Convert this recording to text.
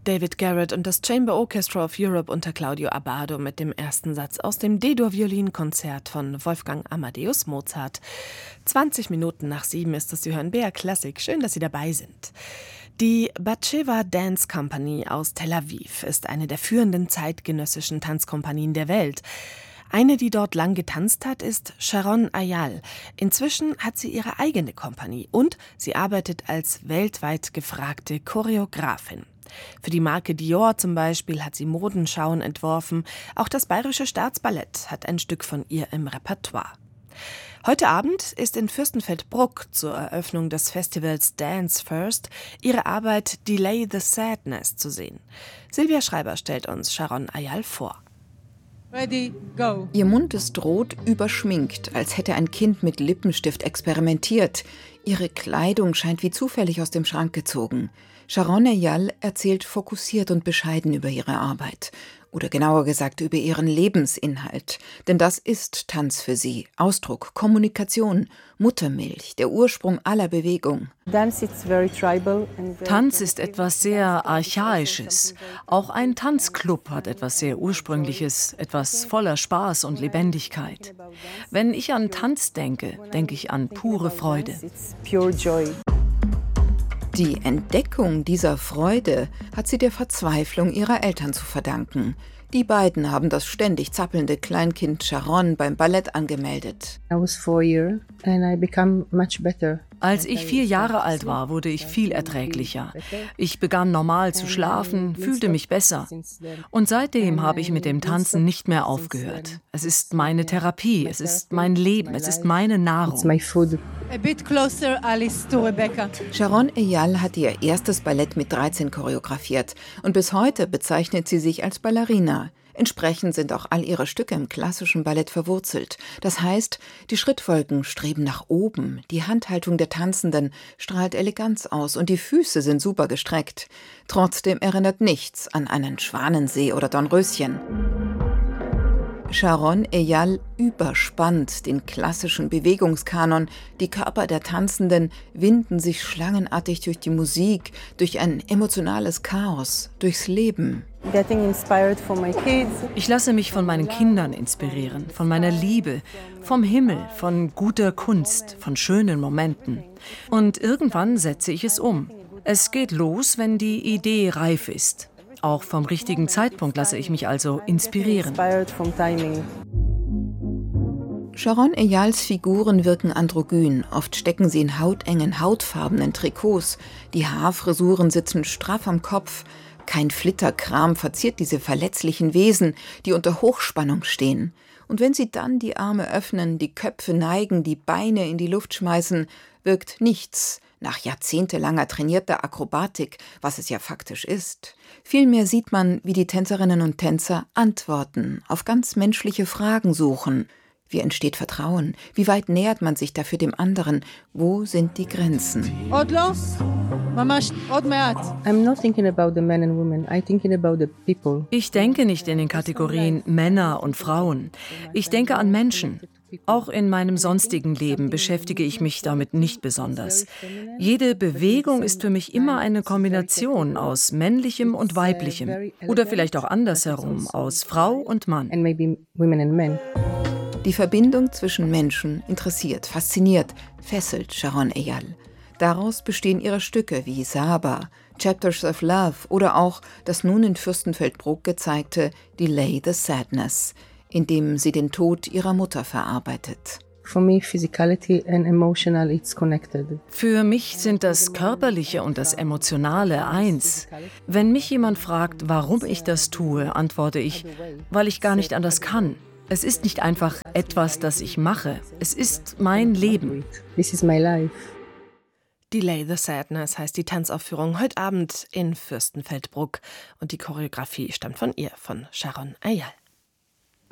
David Garrett und das Chamber Orchestra of Europe unter Claudio Abbado mit dem ersten Satz aus dem D-Dur-Violinkonzert von Wolfgang Amadeus Mozart. 20 Minuten nach 7 ist es, Sie hören BR Classic. Schön, dass Sie dabei sind. Die Batsheva Dance Company aus Tel Aviv ist eine der führenden zeitgenössischen Tanzkompanien der Welt. Eine, die dort lang getanzt hat, ist Sharon Ayal. Inzwischen hat sie ihre eigene Kompanie und sie arbeitet als weltweit gefragte Choreografin. Für die Marke Dior zum Beispiel hat sie Modenschauen entworfen. Auch das Bayerische Staatsballett hat ein Stück von ihr im Repertoire. Heute Abend ist in Fürstenfeldbruck zur Eröffnung des Festivals Dance First ihre Arbeit Delay the Sadness zu sehen. Silvia Schreiber stellt uns Sharon Ayal vor. Ready, go. Ihr Mund ist rot überschminkt, als hätte ein Kind mit Lippenstift experimentiert. Ihre Kleidung scheint wie zufällig aus dem Schrank gezogen. Sharon Ayal erzählt fokussiert und bescheiden über ihre Arbeit. Oder genauer gesagt über ihren Lebensinhalt. Denn das ist Tanz für sie. Ausdruck, Kommunikation, Muttermilch, der Ursprung aller Bewegung. Tanz ist etwas sehr Archaisches. Auch ein Tanzclub hat etwas sehr Ursprüngliches, etwas voller Spaß und Lebendigkeit. Wenn ich an Tanz denke, denke ich an pure Freude. Die Entdeckung dieser Freude hat sie der Verzweiflung ihrer Eltern zu verdanken. Die beiden haben das ständig zappelnde Kleinkind Sharon beim Ballett angemeldet. Als ich 4 Jahre alt war, wurde ich viel erträglicher. Ich begann normal zu schlafen, fühlte mich besser. Und seitdem habe ich mit dem Tanzen nicht mehr aufgehört. Es ist meine Therapie, es ist mein Leben, es ist meine Nahrung. A bit closer, Alice, to Rebecca. Sharon Ayal hat ihr erstes Ballett mit 13 choreografiert und bis heute bezeichnet sie sich als Ballerina. Entsprechend sind auch all ihre Stücke im klassischen Ballett verwurzelt. Das heißt, die Schrittfolgen streben nach oben, die Handhaltung der Tanzenden strahlt Eleganz aus und die Füße sind super gestreckt. Trotzdem erinnert nichts an einen Schwanensee oder Dornröschen. Sharon Ayal überspannt den klassischen Bewegungskanon. Die Körper der Tanzenden winden sich schlangenartig durch die Musik, durch ein emotionales Chaos, durchs Leben. Ich lasse mich von meinen Kindern inspirieren, von meiner Liebe, vom Himmel, von guter Kunst, von schönen Momenten. Und irgendwann setze ich es um. Es geht los, wenn die Idee reif ist. Auch vom richtigen Zeitpunkt lasse ich mich also inspirieren. Sharon Ayals Figuren wirken androgyn. Oft stecken sie in hautengen, hautfarbenen Trikots. Die Haarfrisuren sitzen straff am Kopf. Kein Flitterkram verziert diese verletzlichen Wesen, die unter Hochspannung stehen. Und wenn sie dann die Arme öffnen, die Köpfe neigen, die Beine in die Luft schmeißen, wirkt nichts nach jahrzehntelanger trainierter Akrobatik, was es ja faktisch ist. Vielmehr sieht man, wie die Tänzerinnen und Tänzer Antworten auf ganz menschliche Fragen suchen. Wie entsteht Vertrauen? Wie weit nähert man sich dafür dem anderen? Wo sind die Grenzen? Ich denke nicht in den Kategorien Männer und Frauen. Ich denke an Menschen. Auch in meinem sonstigen Leben beschäftige ich mich damit nicht besonders. Jede Bewegung ist für mich immer eine Kombination aus männlichem und weiblichem. Oder vielleicht auch andersherum, aus Frau und Mann. Die Verbindung zwischen Menschen interessiert, fasziniert, fesselt Sharon Ayal. Daraus bestehen ihre Stücke wie Saba, Chapters of Love oder auch das nun in Fürstenfeldbruck gezeigte Delay the Sadness, in dem sie den Tod ihrer Mutter verarbeitet. Für mich sind das Körperliche und das Emotionale eins. Wenn mich jemand fragt, warum ich das tue, antworte ich, weil ich gar nicht anders kann. Es ist nicht einfach etwas, das ich mache. Es ist mein Leben. This is my life. Delay the Sadness heißt die Tanzaufführung heute Abend in Fürstenfeldbruck. Und die Choreografie stammt von ihr, von Sharon Ayal.